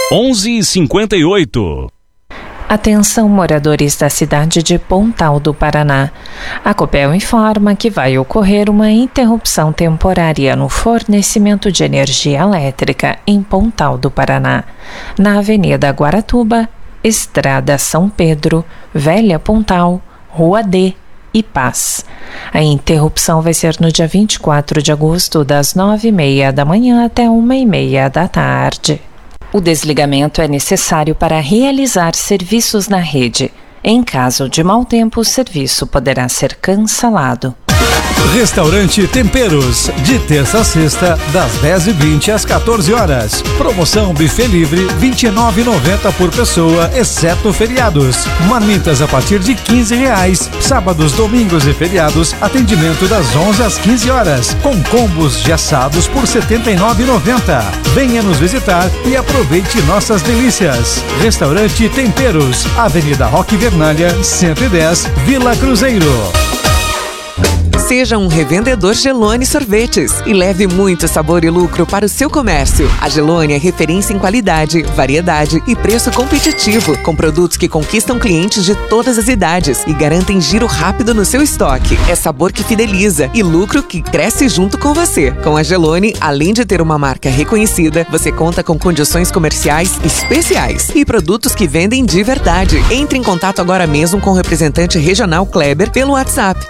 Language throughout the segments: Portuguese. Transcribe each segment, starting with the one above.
11h58. Atenção, moradores da cidade de Pontal do Paraná. A Copel informa que vai ocorrer uma interrupção temporária no fornecimento de energia elétrica em Pontal do Paraná, na Avenida Guaratuba, Estrada São Pedro, Velha Pontal, Rua D e Paz. A interrupção vai ser no dia 24 de agosto, das 9h30 da manhã até 1h30 da tarde. O desligamento é necessário para realizar serviços na rede. Em caso de mau tempo, o serviço poderá ser cancelado. Restaurante Temperos, de terça a sexta, das 10h20 às 14 horas. Promoção buffet livre, R$ 29,90 por pessoa, exceto feriados. Marmitas a partir de R$ 15. Sábados, domingos e feriados, atendimento das 11 às 15 horas, com combos de assados por R$ 79,90. Venha nos visitar e aproveite nossas delícias. Restaurante Temperos, Avenida Roque Vernalha, 110, Vila Cruzeiro. Seja um revendedor Gelone Sorvetes e leve muito sabor e lucro para o seu comércio. A Gelone é referência em qualidade, variedade e preço competitivo, com produtos que conquistam clientes de todas as idades e garantem giro rápido no seu estoque. É sabor que fideliza e lucro que cresce junto com você. Com a Gelone, além de ter uma marca reconhecida, você conta com condições comerciais especiais e produtos que vendem de verdade. Entre em contato agora mesmo com o representante regional Kleber pelo WhatsApp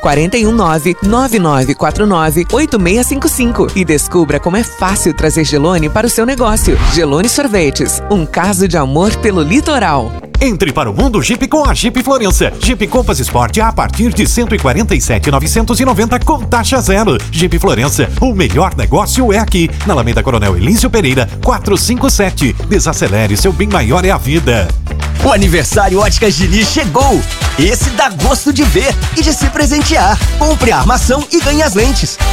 419-9949-8655 e descubra como é fácil trazer Gelone para o seu negócio. Gelone Sorvetes, um caso de amor pelo litoral. Entre para o mundo Jeep com a Jeep Florença. Jeep Compass Sport a partir de R$ 147.990 com taxa zero. Jeep Florença, o melhor negócio é aqui, na Alameda Coronel Elísio Pereira, 457. Desacelere, seu bem maior é a vida. O aniversário Óticas Diniz chegou! Esse dá gosto de ver e de se presentear. Compre a armação e ganhe as lentes.